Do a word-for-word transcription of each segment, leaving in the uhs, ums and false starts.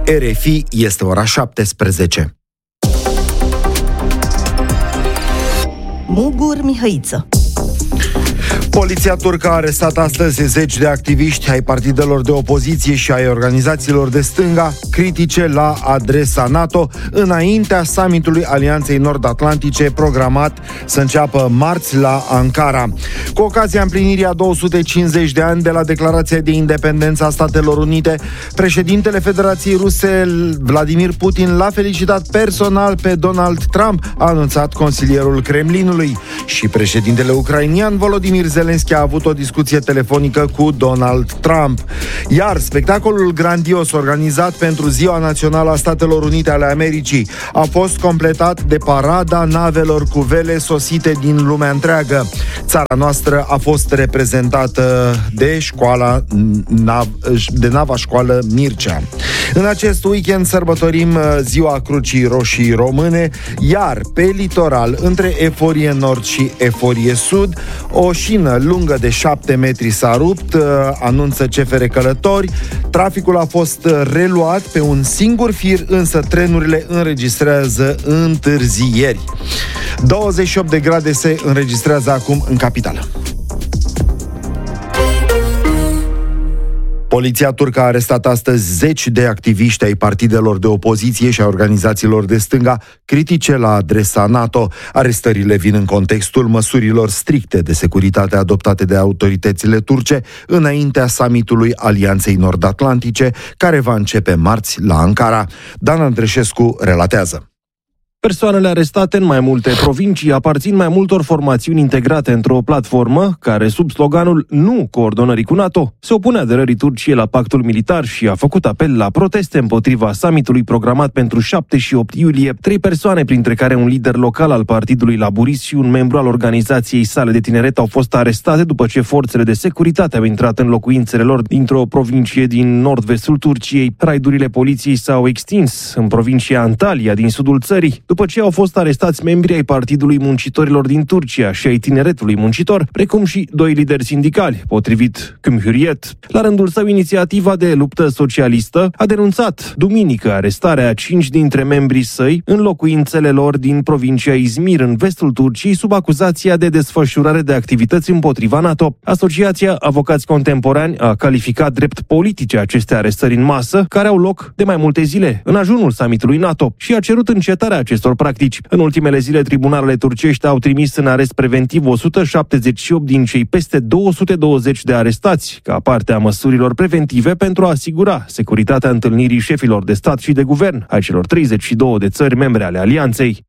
R F I, este ora șaptesprezece. Mugur Mihăiță. Poliția turcă a arestat astăzi zeci de activiști ai partidelor de opoziție și ai organizațiilor de stânga critice la adresa NATO înaintea summitului Alianței Nord-Atlantice programat să înceapă marți la Ankara. Cu ocazia împlinirii a două sute cincizeci de ani de la Declarația de Independență a Statelor Unite, președintele Federației Ruse Vladimir Putin l-a felicitat personal pe Donald Trump, a anunțat consilierul Kremlinului, și președintele ucrainian Volodymyr Zelensky a avut o discuție telefonică cu Donald Trump. Iar spectacolul grandios organizat pentru Ziua Națională a Statelor Unite ale Americii a fost completat de parada navelor cu vele sosite din lumea întreagă. Țara noastră a fost reprezentată de școala de nava școală Mircea. În acest weekend sărbătorim Ziua Crucii Roșii Române, iar pe litoral, între Eforie Nord și Eforie Sud, o șină lungă de șapte metri s-a rupt, anunță C F R Călători. Traficul a fost reluat pe un singur fir, însă trenurile înregistrează întârzieri. douăzeci și opt de grade se înregistrează acum în capitală. Poliția turcă a arestat astăzi zeci de activiști ai partidelor de opoziție și a organizațiilor de stânga critice la adresa NATO. Arestările vin în contextul măsurilor stricte de securitate adoptate de autoritățile turce înaintea summitului Alianței Nord-Atlantice, care va începe marți la Ankara. Dan Andreșescu relatează. Persoanele arestate în mai multe provincii aparțin mai multor formațiuni integrate într-o platformă care, sub sloganul "Nu coordonării cu NATO", se opune aderării Turciei la pactul militar și a făcut apel la proteste împotriva summitului programat pentru șapte și opt iulie. Trei persoane, printre care un lider local al Partidului Laburist și un membru al organizației sale de tineret, au fost arestate după ce forțele de securitate au intrat în locuințele lor dintr-o provincie din nord-vestul Turciei. Raidurile poliției s-au extins în provincia Antalya din sudul țării, după ce au fost arestați membrii ai Partidului Muncitorilor din Turcia și ai Tineretului Muncitor, precum și doi lideri sindicali, potrivit Cumhuriyet. La rândul său, Inițiativa de Luptă Socialistă a denunțat duminică arestarea a cinci dintre membrii săi în locuințele lor din provincia Izmir, în vestul Turciei, sub acuzația de desfășurare de activități împotriva NATO. Asociația Avocați Contemporani a calificat drept politice aceste arestări în masă, care au loc de mai multe zile, în ajunul summitului NATO, și a cerut încetarea acestor practici. În ultimele zile, tribunalele turcești au trimis în arest preventiv o sută șaptezeci și opt din cei peste două sute douăzeci de arestați, ca parte a măsurilor preventive pentru a asigura securitatea întâlnirii șefilor de stat și de guvern ai celor treizeci și două de țări membre ale alianței.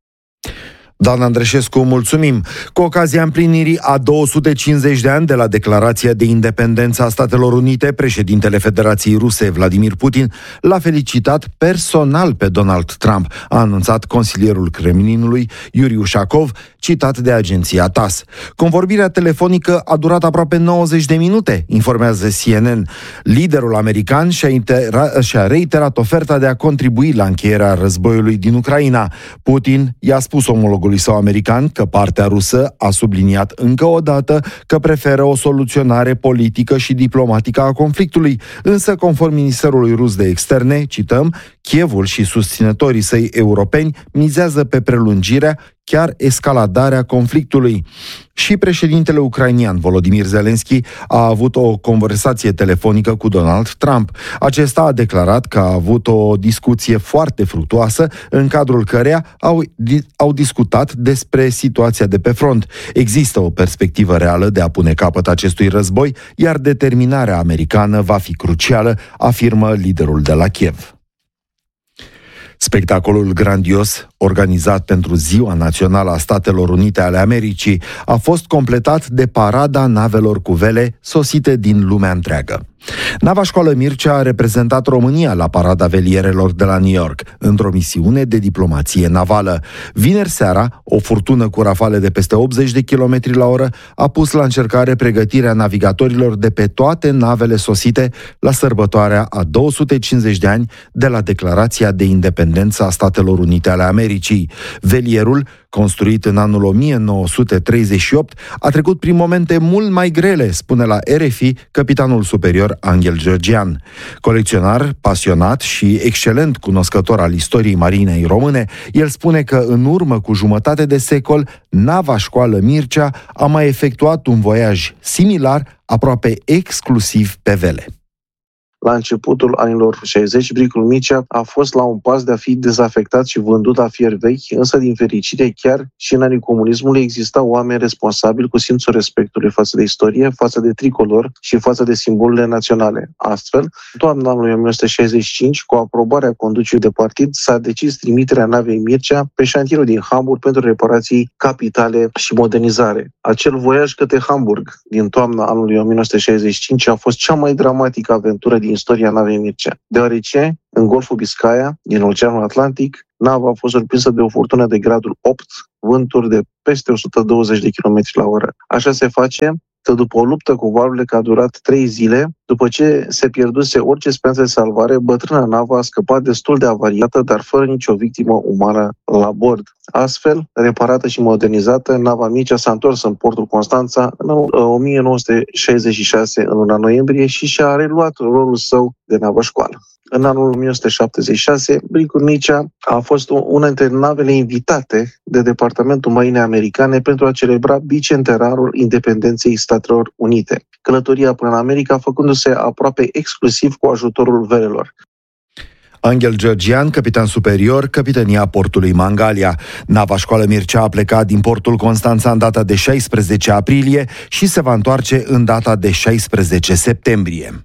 Dan Andreșescu, mulțumim! Cu ocazia împlinirii a două sute cincizeci de ani de la Declarația de Independență a Statelor Unite, președintele Federației Ruse, Vladimir Putin, l-a felicitat personal pe Donald Trump, a anunțat consilierul Kremlinului, Yuri Ushakov, citat de agenția T A S S. Convorbirea telefonică a durat aproape nouăzeci de minute, informează C N N. Liderul american și-a, intera- și-a reiterat oferta de a contribui la încheierea războiului din Ucraina. Putin i-a spus omologului său american că partea rusă a subliniat încă o dată că preferă o soluționare politică și diplomatică a conflictului, însă, conform Ministerului Rus de Externe, cităm, Kievul și susținătorii săi europeni mizează pe prelungirea, chiar escaladarea conflictului. Și președintele ucrainian Volodymyr Zelensky a avut o conversație telefonică cu Donald Trump. Acesta a declarat că a avut o discuție foarte fructuoasă, în cadrul căreia au, au discutat despre situația de pe front. Există o perspectivă reală de a pune capăt acestui război, iar determinarea americană va fi crucială, afirmă liderul de la Kiev. Spectacolul grandios, organizat pentru Ziua Națională a Statelor Unite ale Americii, a fost completat de parada navelor cu vele sosite din lumea întreagă. Nava școală Mircea a reprezentat România la parada velierelor de la New York, într-o misiune de diplomație navală. Vineri seara, o furtună cu rafale de peste optzeci de kilometri la oră a pus la încercare pregătirea navigatorilor de pe toate navele sosite la sărbătoarea a două sute cincizeci de ani de la Declarația de Independență a Statelor Unite ale Americii. Velierul, construit în anul o mie nouă sute treizeci și opt, a trecut prin momente mult mai grele, spune la R F I capitanul superior Angel Georgian. Colecționar, pasionat și excelent cunoscător al istoriei marinei române, el spune că în urmă cu jumătate de secol, nava Școală Mircea a mai efectuat un voiaj similar, aproape exclusiv pe vele. La începutul anilor șaizeci, bricul Mircea a fost la un pas de a fi dezafectat și vândut la fier vechi, însă, din fericire, chiar și în anii comunismului existau oameni responsabili cu simțul respectului față de istorie, față de tricolor și față de simbolurile naționale. Astfel, toamna anului o mie nouă sute șaizeci și cinci, cu aprobarea conducerii de partid, s-a decis trimiterea navei Mircea pe șantierul din Hamburg pentru reparații capitale și modernizare. Acel voiaj către Hamburg din toamna anului o mie nouă sute șaizeci și cinci a fost cea mai dramatică aventură din istoria navei Mircea, deoarece, în Golful Biscaya, din Oceanul Atlantic, nava a fost surprinsă de o furtună de gradul opt, vânturi de peste o sută douăzeci de kilometri la oră. Așa se face că după o luptă cu valurile care a durat trei zile, după ce se pierduse orice speranță de salvare, bătrâna navă a scăpat destul de avariată, dar fără nicio victimă umană la bord. Astfel, reparată și modernizată, nava Mircea s-a întors în portul Constanța în o mie nouă sute șaizeci și șase, în luna noiembrie, și și-a reluat rolul său de navă școală. În anul o mie nouă sute șaptezeci și șase, bricul Mircea a fost una dintre navele invitate de Departamentul Marinei Americane pentru a celebra bicentenarul independenței Statelor Unite. Călătoria până în America făcându-se aproape exclusiv cu ajutorul velelor. Angel Georgian, capitan superior, capitania portului Mangalia. Nava Școală Mircea a plecat din portul Constanța în data de șaisprezece aprilie și se va întoarce în data de șaisprezece septembrie.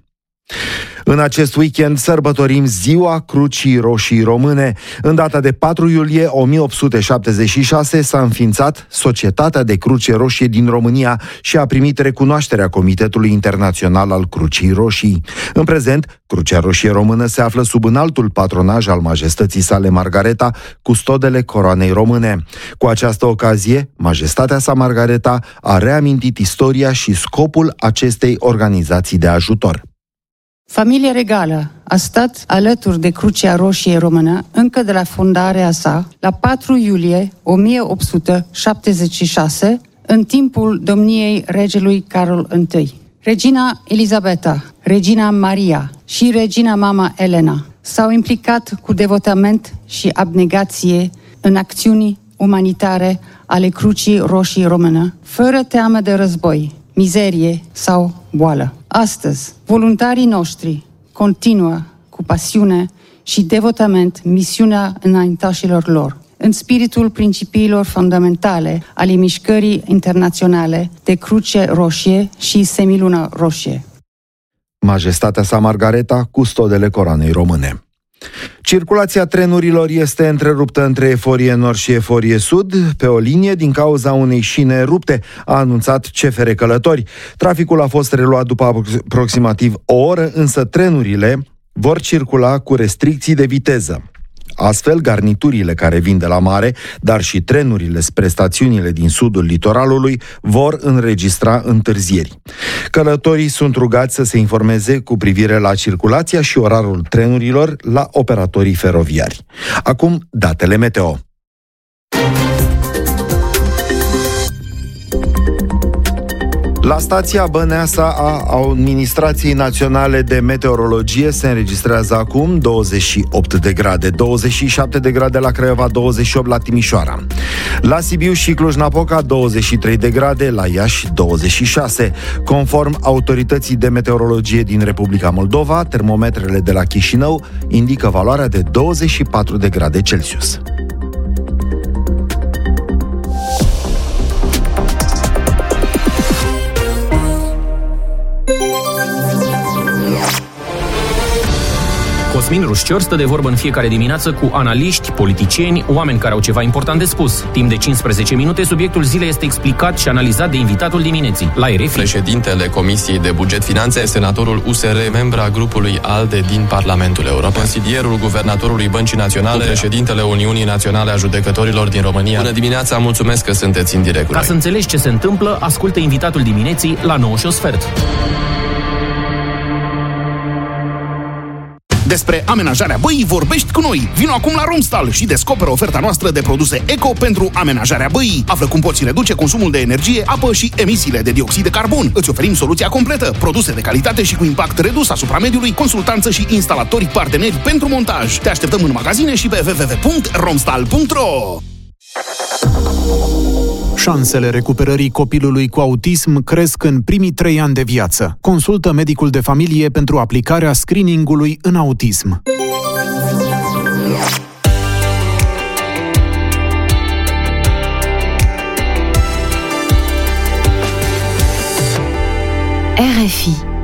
În acest weekend sărbătorim Ziua Crucii Roșii Române. În data de patru iulie o mie opt sute șaptezeci și șase s-a înființat Societatea de Cruce Roșie din România și a primit recunoașterea Comitetului Internațional al Crucii Roșii. În prezent, Crucea Roșie Română se află sub înaltul patronaj al Majestății sale Margareta, custodele coroanei române. Cu această ocazie, Majestatea sa Margareta a reamintit istoria și scopul acestei organizații de ajutor. Familia regală a stat alături de Crucea Roșie Română încă de la fondarea sa, la patru iulie o mie opt sute șaptezeci și șase, în timpul domniei regelui Carol I. Regina Elisabeta, Regina Maria și Regina Mama Elena s-au implicat cu devotament și abnegație în acțiuni umanitare ale Crucii Roșii Română, fără teamă de război, mizerie sau boală. Astăzi, voluntarii noștri continuă cu pasiune și devotament misiunea înaintașilor lor, în spiritul principiilor fundamentale ale mișcării internaționale de Cruce Roșie și Semiluna Roșie. Majestatea sa Margareta, custodele coroanei române. Circulația trenurilor este întreruptă între Eforie Nord și Eforie Sud pe o linie din cauza unei șine rupte, a anunțat C F R Călători. Traficul a fost reluat după aproximativ o oră, însă trenurile vor circula cu restricții de viteză. Astfel, garniturile care vin de la mare, dar și trenurile spre stațiunile din sudul litoralului vor înregistra întârzieri. Călătorii sunt rugați să se informeze cu privire la circulația și orarul trenurilor la operatorii feroviari. Acum, datele meteo. La stația Băneasa a Administrației Naționale de Meteorologie se înregistrează acum douăzeci și opt de grade, douăzeci și șapte de grade la Craiova, douăzeci și opt la Timișoara. La Sibiu și Cluj-Napoca douăzeci și trei de grade, la Iași douăzeci și șase. Conform Autorității de Meteorologie din Republica Moldova, termometrele de la Chișinău indică valoarea de douăzeci și patru de grade Celsius. Cosmin Rușcior stă de vorbă în fiecare dimineață cu analiști, politicieni, oameni care au ceva important de spus. Timp de cincisprezece minute, subiectul zilei este explicat și analizat de invitatul dimineții, la R F I. Președintele Comisiei de Buget Finanțe, senatorul U S R, membra grupului ALDE din Parlamentul European, consilierul guvernatorului Băncii Naționale, președintele Uniunii Naționale a Judecătorilor din România. Bună dimineața, mulțumesc că sunteți în direct. Ca să înțelegi ce se întâmplă, ascultă invitatul dimineții la nouă și o sfert. De Despre amenajarea băii vorbești cu noi. Vino acum la Romstal și descoperă oferta noastră de produse eco pentru amenajarea băii. Află cum poți reduce consumul de energie, apă și emisiile de dioxid de carbon. Îți oferim soluția completă, produse de calitate și cu impact redus asupra mediului, consultanță și instalatori parteneri pentru montaj. Te așteptăm în magazine și pe w w w punct romstal punct r o. Șansele recuperării copilului cu autism cresc în primii trei ani de viață. Consultă medicul de familie pentru aplicarea screeningului în autism. R F I